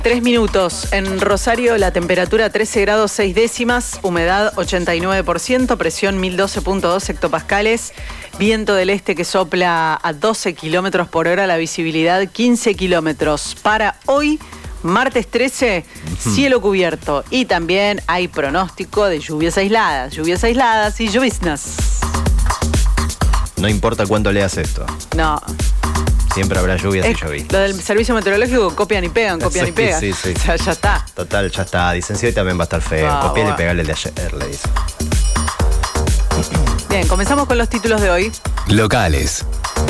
3 minutos. En Rosario la temperatura 13 grados 6 décimas, humedad 89%, presión 1012.2 hectopascales, viento del este que sopla a 12 kilómetros por hora, la visibilidad 15 kilómetros. Para hoy, martes 13, cielo cubierto y también hay pronóstico de lluvias aisladas y lloviznas. No importa cuánto leas esto. No. Siempre habrá lluvias y lloviznas. Lo del servicio meteorológico, copian y pegan. Sí. O sea, ya está. Total, ya está. Dicen, sí, hoy también va a estar feo. Copiar y pegarle el de ayer, le dicen. Bien, comenzamos con los títulos de hoy. Locales.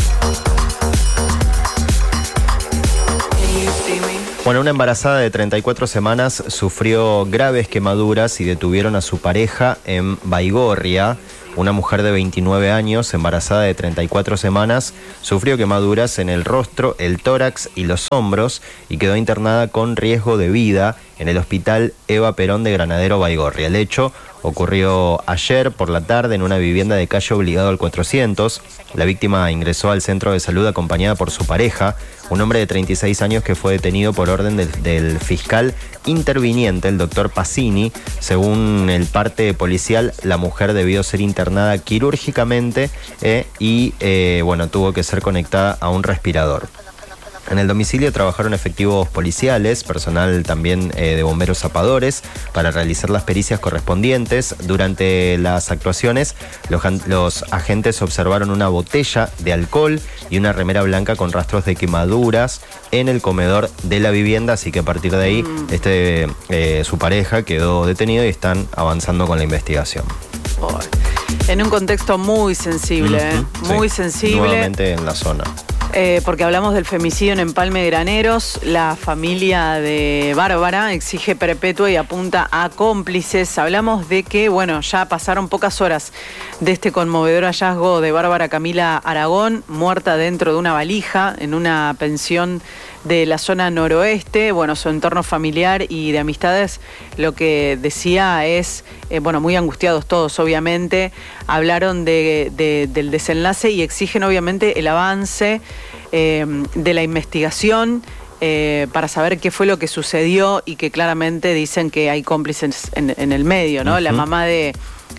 Bueno, una embarazada de 34 semanas sufrió graves quemaduras y detuvieron a su pareja en Baigorria. Una mujer de 29 años, embarazada de 34 semanas, sufrió quemaduras en el rostro, el tórax y los hombros y quedó internada con riesgo de vida en el hospital Eva Perón de Granadero Baigorria. El hecho ocurrió ayer por la tarde en una vivienda de calle Obligado al 400. La víctima ingresó al centro de salud acompañada por su pareja, un hombre de 36 años que fue detenido por orden del fiscal interviniente, el doctor Pacini. Según el parte policial, la mujer debió ser internada quirúrgicamente y tuvo que ser conectada a un respirador. En el domicilio trabajaron efectivos policiales, personal también de bomberos zapadores, para realizar las pericias correspondientes. Durante las actuaciones, los agentes observaron una botella de alcohol y una remera blanca con rastros de quemaduras en el comedor de la vivienda, así que a partir de ahí su pareja quedó detenido y están avanzando con la investigación. En un contexto muy sensible, muy sensible. Nuevamente en la zona. Porque hablamos del femicidio en Empalme Graneros. La familia de Bárbara exige perpetua y apunta a cómplices. Hablamos de que, ya pasaron pocas horas de este conmovedor hallazgo de Bárbara Camila Aragón, muerta dentro de una valija en una pensión de la zona noroeste. Su entorno familiar y de amistades lo que decía es, muy angustiados todos, obviamente. Hablaron del desenlace y exigen, obviamente, el avance de la investigación para saber qué fue lo que sucedió y que claramente dicen que hay cómplices en el medio, ¿no? La mamá de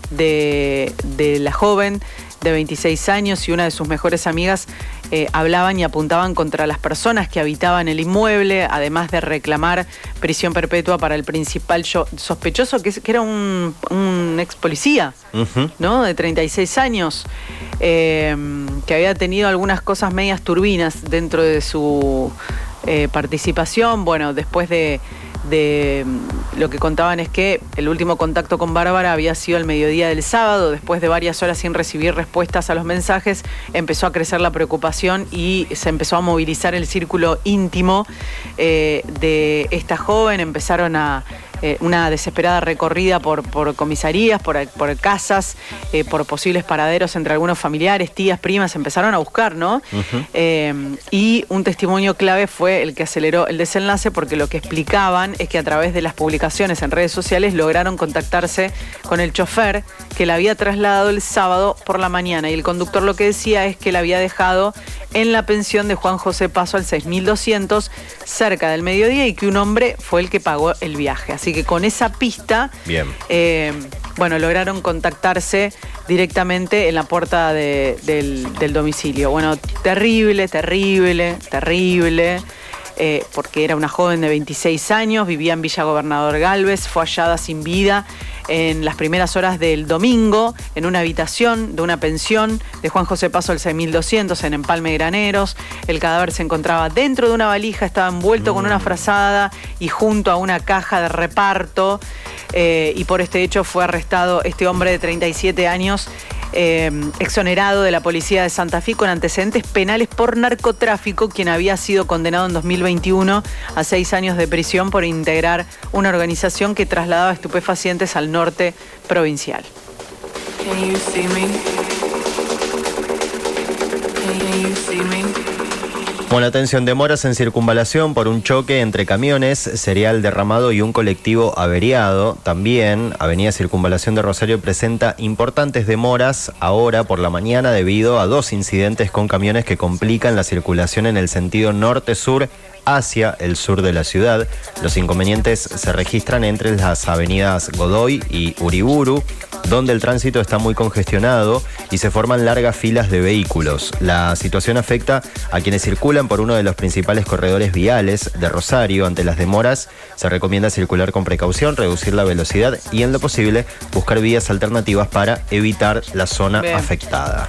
la joven de 26 años y una de sus mejores amigas hablaban y apuntaban contra las personas que habitaban el inmueble, además de reclamar prisión perpetua para el principal sospechoso, que era un ex policía, ¿no? De 36 años, que había tenido algunas cosas medias turbinas dentro de su participación. Después de lo que contaban es que el último contacto con Bárbara había sido al mediodía del sábado. Después de varias horas sin recibir respuestas a los mensajes, empezó a crecer la preocupación y se empezó a movilizar el círculo íntimo de esta joven. Empezaron una desesperada recorrida por comisarías, por casas, por posibles paraderos entre algunos familiares, tías, primas. Empezaron a buscar, ¿no? Y un testimonio clave fue el que aceleró el desenlace, porque lo que explicaban es que a través de las publicaciones en redes sociales lograron contactarse con el chofer que la había trasladado el sábado por la mañana, y el conductor lo que decía es que la había dejado en la pensión de Juan José Paso al 6200 cerca del mediodía y que un hombre fue el que pagó el viaje. Así que con esa pista, lograron contactarse directamente en la puerta del domicilio. Terrible, porque era una joven de 26 años, vivía en Villa Gobernador Galvez, fue hallada sin vida en las primeras horas del domingo en una habitación de una pensión de Juan José Paso al 6200 en Empalme Graneros. El cadáver se encontraba dentro de una valija, estaba envuelto con una frazada y junto a una caja de reparto, y por este hecho fue arrestado este hombre de 37 años, exonerado de la policía de Santa Fe con antecedentes penales por narcotráfico, quien había sido condenado en 2021 a 6 años de prisión por integrar una organización que trasladaba estupefacientes al norte provincial. Can you see me? Can you see me? Bueno, atención, demoras en circunvalación por un choque entre camiones, cereal derramado y un colectivo averiado. También, Avenida Circunvalación de Rosario presenta importantes demoras ahora por la mañana debido a 2 incidentes con camiones que complican la circulación en el sentido norte-sur hacia el sur de la ciudad. Los inconvenientes se registran entre las avenidas Godoy y Uriburu, donde el tránsito está muy congestionado y se forman largas filas de vehículos. La situación afecta a quienes circulan por uno de los principales corredores viales de Rosario. Ante las demoras, se recomienda circular con precaución, reducir la velocidad y, en lo posible, buscar vías alternativas para evitar la zona afectada.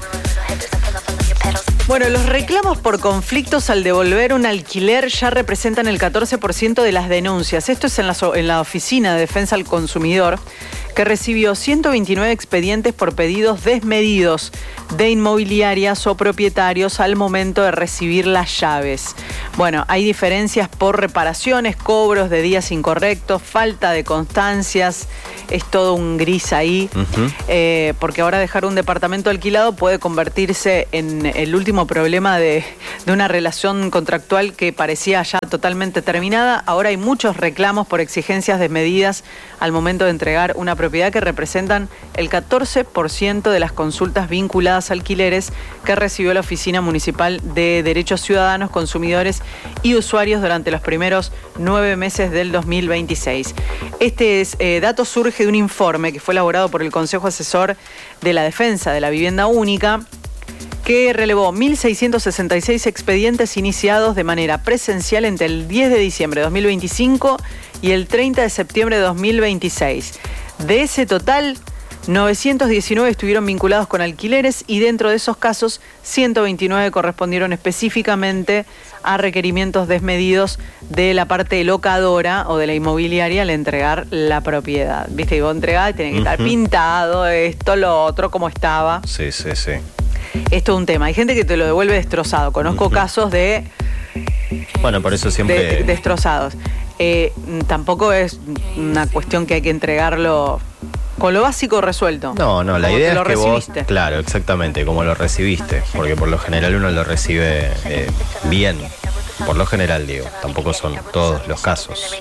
Bueno, los reclamos por conflictos al devolver un alquiler ya representan el 14% de las denuncias. Esto es en la Oficina de Defensa al Consumidor, que recibió 129 expedientes por pedidos desmedidos de inmobiliarias o propietarios al momento de recibir las llaves. Bueno, hay diferencias por reparaciones, cobros de días incorrectos, falta de constancias, es todo un gris ahí, porque ahora dejar un departamento alquilado puede convertirse en el último problema de una relación contractual que parecía ya totalmente terminada. Ahora hay muchos reclamos por exigencias desmedidas al momento de entregar una propiedad, que representan el 14% de las consultas vinculadas a alquileres que recibió la Oficina Municipal de Derechos Ciudadanos, Consumidores y Usuarios durante los primeros 9 meses del 2026. Este dato surge de un informe que fue elaborado por el Consejo Asesor de la Defensa de la Vivienda Única, que relevó 1.666 expedientes iniciados de manera presencial entre el 10 de diciembre de 2025 y el 30 de septiembre de 2026. De ese total, 919 estuvieron vinculados con alquileres y dentro de esos casos, 129 correspondieron específicamente a requerimientos desmedidos de la parte locadora o de la inmobiliaria al entregar la propiedad. Viste, vos entregás, tiene que estar pintado, esto, lo otro, como estaba. Sí. Esto es un tema. Hay gente que te lo devuelve destrozado. Conozco casos de... Bueno, por eso siempre... destrozados. Tampoco es una cuestión que hay que entregarlo con lo básico resuelto. No, la idea es que vos... Claro, exactamente, como lo recibiste. Porque por lo general uno lo recibe bien. Por lo general, digo. Tampoco son todos los casos.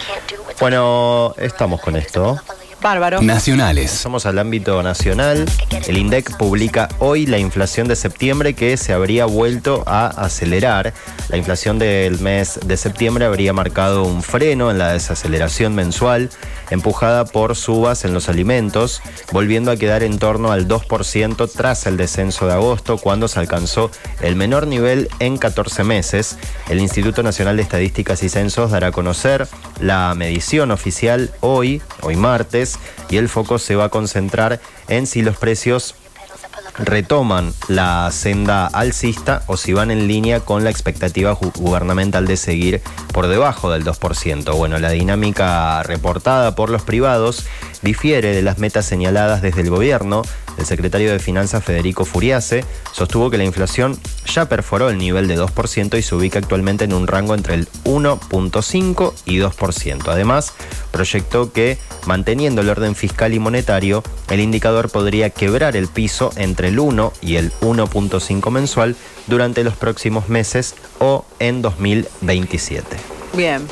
Bueno, estamos con esto. Bárbaro. Nacionales. Pasamos al ámbito nacional. El INDEC publica hoy la inflación de septiembre, que se habría vuelto a acelerar. La inflación del mes de septiembre habría marcado un freno en la desaceleración mensual, empujada por subas en los alimentos, volviendo a quedar en torno al 2% tras el descenso de agosto, cuando se alcanzó el menor nivel en 14 meses. El Instituto Nacional de Estadísticas y Censos dará a conocer la medición oficial hoy martes, y el foco se va a concentrar en si los precios retoman la senda alcista o si van en línea con la expectativa gubernamental de seguir por debajo del 2%. Bueno, la dinámica reportada por los privados difiere de las metas señaladas desde el gobierno. El secretario de Finanzas, Federico Furiase, sostuvo que la inflación ya perforó el nivel de 2% y se ubica actualmente en un rango entre el 1.5 y 2%. Además, proyectó que, manteniendo el orden fiscal y monetario, el indicador podría quebrar el piso entre el 1 y el 1.5 mensual durante los próximos meses o en 2027. Bien.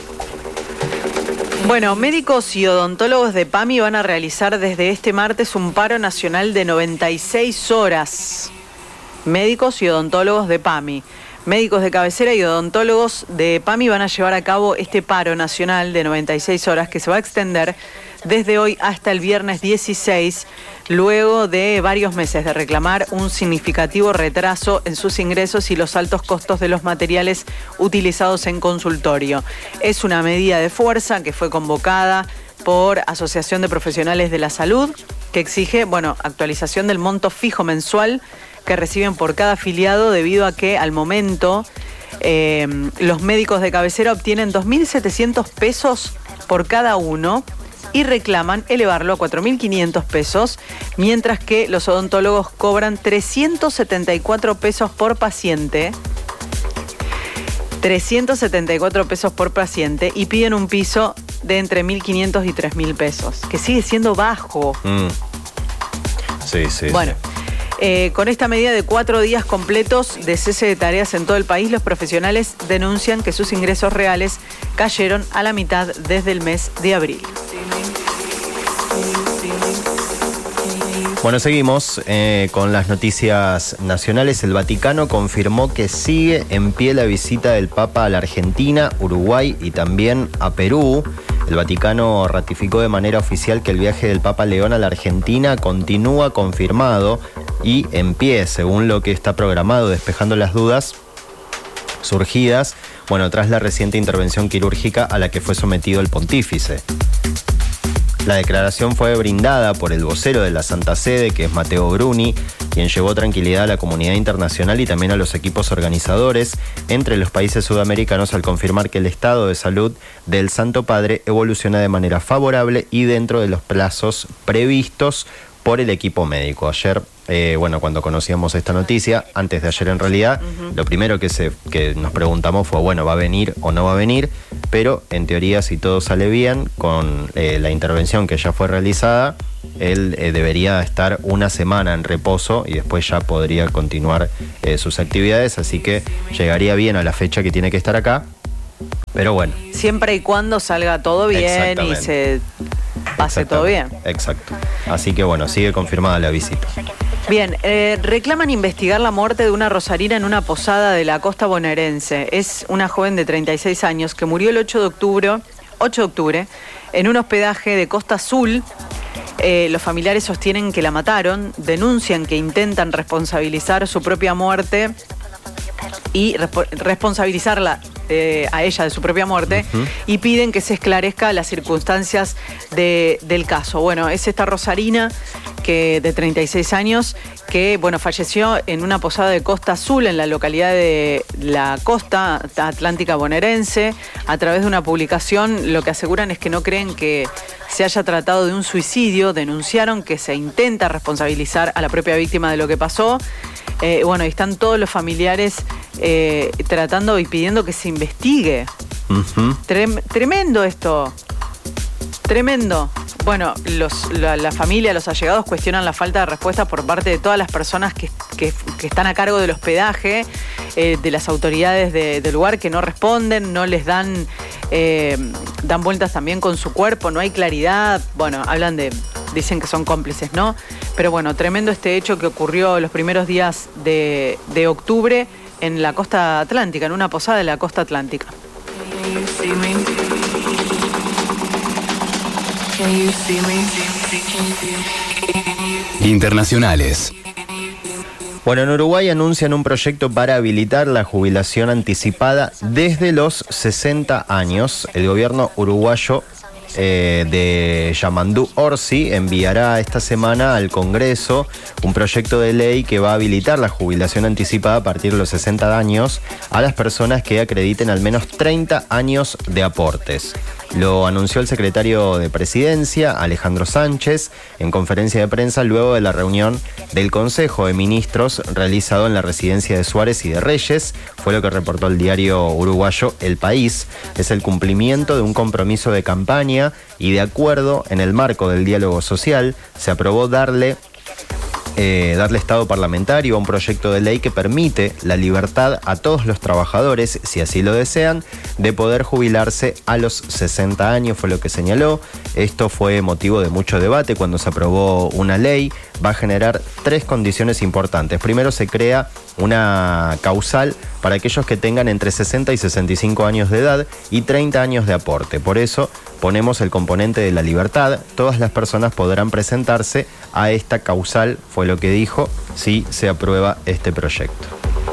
Bueno, médicos y odontólogos de PAMI van a realizar desde este martes un paro nacional de 96 horas. Médicos y odontólogos de PAMI. Médicos de cabecera y odontólogos de PAMI van a llevar a cabo este paro nacional de 96 horas que se va a extender desde hoy hasta el viernes 16, luego de varios meses de reclamar un significativo retraso en sus ingresos y los altos costos de los materiales utilizados en consultorio. Es una medida de fuerza que fue convocada por Asociación de Profesionales de la Salud, que exige, actualización del monto fijo mensual que reciben por cada afiliado, debido a que al momento los médicos de cabecera obtienen 2.700 pesos por cada uno y reclaman elevarlo a 4.500 pesos, mientras que los odontólogos cobran 374 pesos por paciente. 374 pesos por paciente y piden un piso de entre 1.500 y 3.000 pesos, que sigue siendo bajo. Sí. Bueno, Con esta medida de 4 días completos de cese de tareas en todo el país, los profesionales denuncian que sus ingresos reales cayeron a la mitad desde el mes de abril. Bueno, seguimos con las noticias nacionales. El Vaticano confirmó que sigue en pie la visita del Papa a la Argentina, Uruguay y también a Perú. El Vaticano ratificó de manera oficial que el viaje del Papa León a la Argentina continúa confirmado y en pie, según lo que está programado, despejando las dudas surgidas, tras la reciente intervención quirúrgica a la que fue sometido el pontífice. La declaración fue brindada por el vocero de la Santa Sede, que es Matteo Bruni, quien llevó tranquilidad a la comunidad internacional y también a los equipos organizadores entre los países sudamericanos al confirmar que el estado de salud del Santo Padre evoluciona de manera favorable y dentro de los plazos previstos por el equipo médico. Ayer, cuando conocíamos esta noticia, antes de ayer en realidad, lo primero que nos preguntamos fue, ¿va a venir o no va a venir? Pero en teoría, si todo sale bien, con la intervención que ya fue realizada, él debería estar una semana en reposo y después ya podría continuar sus actividades, así que llegaría bien a la fecha que tiene que estar acá, pero bueno. Siempre y cuando salga todo bien y se pase todo bien. Exacto. Así que sigue confirmada la visita. Bien, reclaman investigar la muerte de una rosarina en una posada de la costa bonaerense. Es una joven de 36 años que murió el 8 de octubre en un hospedaje de Costa Azul. Los familiares sostienen que la mataron, denuncian que intentan responsabilizar su propia muerte y responsabilizarla a ella de su propia muerte, y piden que se esclarezca las circunstancias del caso. Es esta rosarina de 36 años que falleció en una posada de Costa Azul en la localidad de la costa atlántica bonaerense. A través de una publicación lo que aseguran es que no creen que se haya tratado de un suicidio. Denunciaron que se intenta responsabilizar a la propia víctima de lo que pasó. Y están todos los familiares tratando y pidiendo que se investigue. Tremendo esto. Tremendo. La familia, los allegados cuestionan la falta de respuesta por parte de todas las personas que están a cargo del hospedaje, de las autoridades del lugar, que no responden, no les dan vueltas también con su cuerpo, no hay claridad. Dicen que son cómplices, ¿no? Pero tremendo este hecho que ocurrió los primeros días de octubre en la costa atlántica, en una posada de la costa atlántica. Internacionales. En Uruguay anuncian un proyecto para habilitar la jubilación anticipada desde los 60 años. El gobierno uruguayo de Yamandú Orsi enviará esta semana al Congreso un proyecto de ley que va a habilitar la jubilación anticipada a partir de los 60 años a las personas que acrediten al menos 30 años de aportes. Lo anunció el secretario de Presidencia, Alejandro Sánchez, en conferencia de prensa luego de la reunión del Consejo de Ministros realizado en la residencia de Suárez y de Reyes. Fue lo que reportó el diario uruguayo El País. Es el cumplimiento de un compromiso de campaña y de acuerdo en el marco del diálogo social se aprobó darle estado parlamentario a un proyecto de ley que permite la libertad a todos los trabajadores, si así lo desean, de poder jubilarse a los 60 años, fue lo que señaló. Esto fue motivo de mucho debate cuando se aprobó una ley. Va a generar 3 condiciones importantes. Primero, se crea una causal para aquellos que tengan entre 60 y 65 años de edad y 30 años de aporte. Por eso ponemos el componente de la libertad. Todas las personas podrán presentarse a esta causal, fue lo que dijo, si se aprueba este proyecto.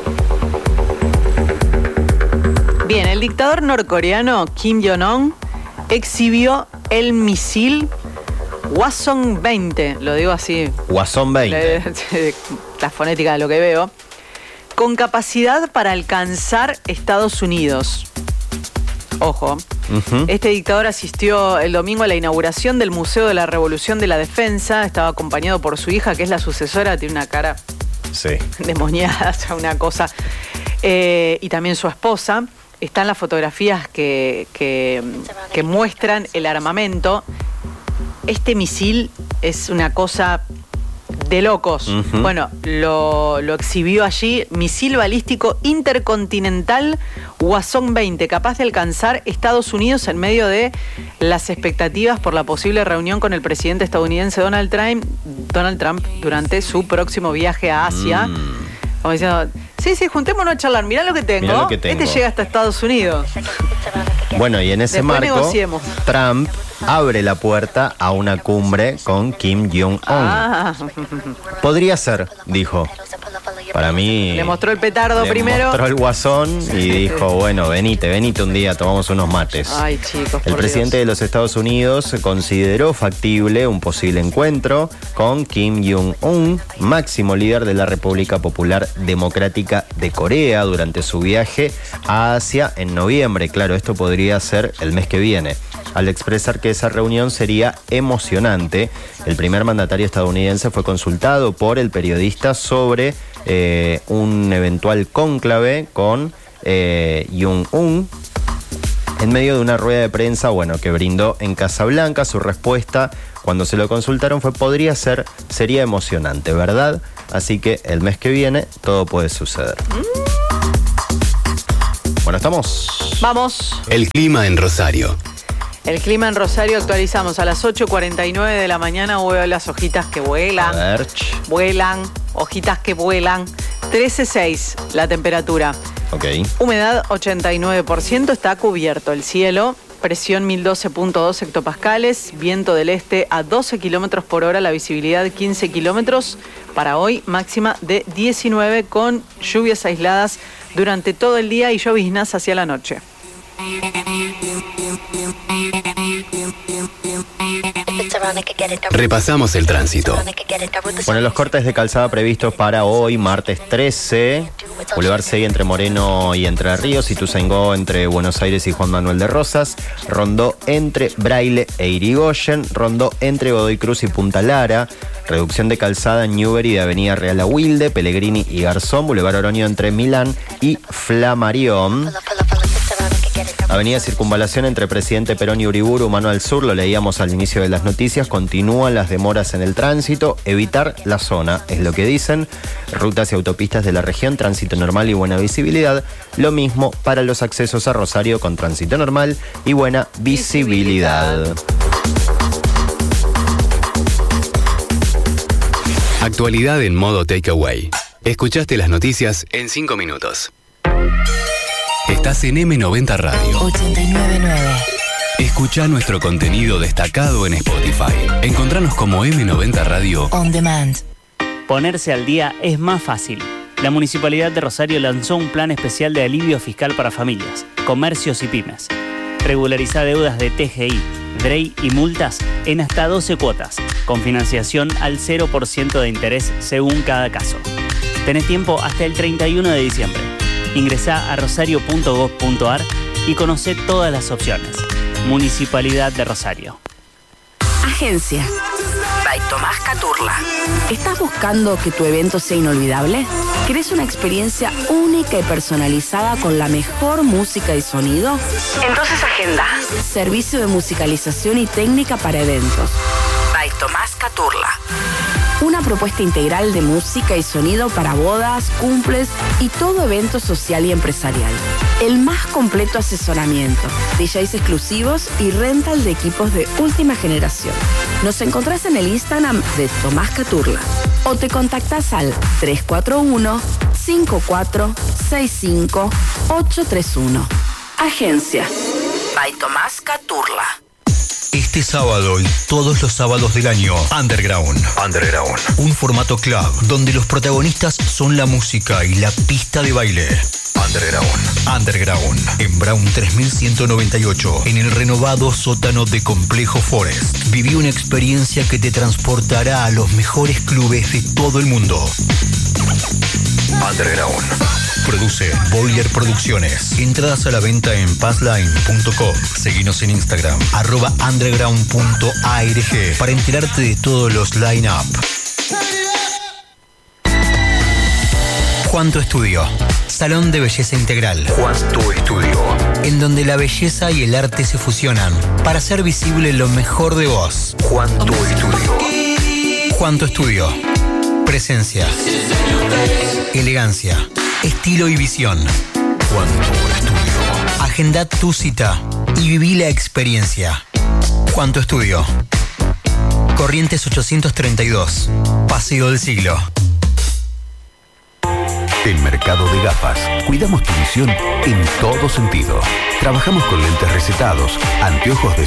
Bien, el dictador norcoreano Kim Jong-un exhibió el misil Hwasong 20, lo digo así. Hwasong 20. La fonética de lo que veo. Con capacidad para alcanzar Estados Unidos. Ojo. Este dictador asistió el domingo a la inauguración del Museo de la Revolución de la Defensa. Estaba acompañado por su hija, que es la sucesora, tiene una cara demoniada, una cosa. Y también su esposa. Están las fotografías que muestran el armamento. Este misil es una cosa de locos. Bueno, lo exhibió allí. Misil balístico intercontinental Hwasong 20, capaz de alcanzar Estados Unidos en medio de las expectativas por la posible reunión con el presidente estadounidense Donald Trump durante su próximo viaje a Asia. Como diciendo, sí, juntémonos a charlar, mirá lo que tengo. Este llega hasta Estados Unidos. Bueno, y en ese Después marco, negociemos. Trump abre la puerta a una cumbre con Kim Jong-un. Podría ser, dijo. Para mí... Le mostró el petardo le primero. mostró el guasón y dijo, bueno, venite un día, tomamos unos mates. Ay, chicos, el por presidente Dios. de los Estados Unidos consideró factible un posible encuentro con Kim Jong-un, máximo líder de la República Popular Democrática de Corea, durante su viaje a Asia en noviembre. Claro, esto podría ser el mes que viene. Al expresar que esa reunión sería emocionante, el primer mandatario estadounidense fue consultado por el periodista sobre un eventual cónclave con Jong-un. En medio de una rueda de prensa, que brindó en Casa Blanca, su respuesta cuando se lo consultaron fue: sería emocionante, ¿verdad? Así que el mes que viene todo puede suceder. Bueno, ¿estamos? Vamos. El clima en Rosario. El clima en Rosario actualizamos a las 8:49 de la mañana. Veo las hojitas que vuelan. A ver. Vuelan, hojitas que vuelan. 13.6 la temperatura. Ok. Humedad 89%, está cubierto el cielo. Presión 1012.2 hectopascales. Viento del este a 12 kilómetros por hora. La visibilidad 15 kilómetros. Para hoy máxima de 19 con lluvias aisladas durante todo el día y lloviznas hacia la noche. Repasamos el tránsito. Bueno, los cortes de calzada previstos para hoy, martes 13. Boulevard Seguí entre Moreno y Entre Ríos, Ituzaingó entre Buenos Aires y Juan Manuel de Rosas, Rondó entre Braille e Irigoyen, Rondó entre Godoy Cruz y Punta Lara, reducción de calzada en Newbery de Avenida Real a Wilde, Pellegrini y Garzón, Boulevard Oroño entre Milán y Flamarión. Avenida Circunvalación entre Presidente Perón y Uriburu, mano al sur, lo leíamos al inicio de las noticias. Continúan las demoras en el tránsito. Evitar la zona, es lo que dicen. Rutas y autopistas de la región, tránsito normal y buena visibilidad. Lo mismo para los accesos a Rosario con tránsito normal y buena visibilidad. Actualidad en modo takeaway. Escuchaste las noticias en 5 minutos. Estás en M90 Radio 89.9. Escucha nuestro contenido destacado en Spotify. Encontranos como M90 Radio On Demand. Ponerse al día es más fácil. La Municipalidad de Rosario lanzó un plan especial de alivio fiscal para familias, comercios y pymes. Regulariza deudas de TGI, DREI y multas en hasta 12 cuotas, con financiación al 0% de interés según cada caso. Tenés tiempo hasta el 31 de diciembre. Ingresá a rosario.gov.ar y conocé todas las opciones. Municipalidad de Rosario. Agencia by Tomás Caturla. ¿Estás buscando que tu evento sea inolvidable? ¿Querés una experiencia única y personalizada con la mejor música y sonido? Entonces agenda. Servicio de musicalización y técnica para eventos. By Tomás Caturla. Una propuesta integral de música y sonido para bodas, cumples y todo evento social y empresarial. El más completo asesoramiento, DJs exclusivos y rental de equipos de última generación. Nos encontrás en el Instagram de Tomás Caturla o te contactás al 341-5465-831. Agencia by Tomás Caturla. Este sábado y todos los sábados del año, Underground. Un formato club donde los protagonistas son la música y la pista de baile. Underground. En Brown 3198, en el renovado sótano de Complejo Forest. Viví una experiencia que te transportará a los mejores clubes de todo el mundo. Underground. Produce Boiler Producciones. Entradas a la venta en passline.com. Seguinos en Instagram, @underground.arg, para enterarte de todos los line-up. Juanto Estudio. Salón de belleza integral. Juanto Estudio. En donde la belleza y el arte se fusionan para hacer visible lo mejor de vos. Juanto Estudio. Juanto Estudio. Presencia, elegancia, estilo y visión. Cuanto Estudio. Agenda tu cita y viví la experiencia. Cuanto Estudio. Corrientes 832. Paseo del Siglo. En Mercado de Gafas, cuidamos tu visión en todo sentido. Trabajamos con lentes recetados, anteojos de